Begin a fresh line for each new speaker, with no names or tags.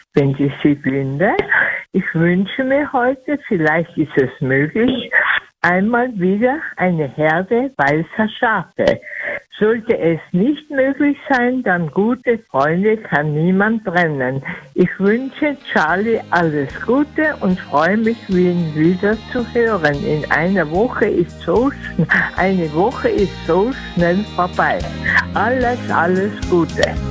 bin die Sieglinde. Ich wünsche mir heute, vielleicht ist es möglich, einmal wieder eine Herde weißer Schafe. Sollte es nicht möglich sein, dann gute Freunde kann niemand trennen. Ich wünsche Charlie alles Gute und freue mich, ihn wieder zu hören. Eine Woche ist so schnell vorbei. Alles Gute.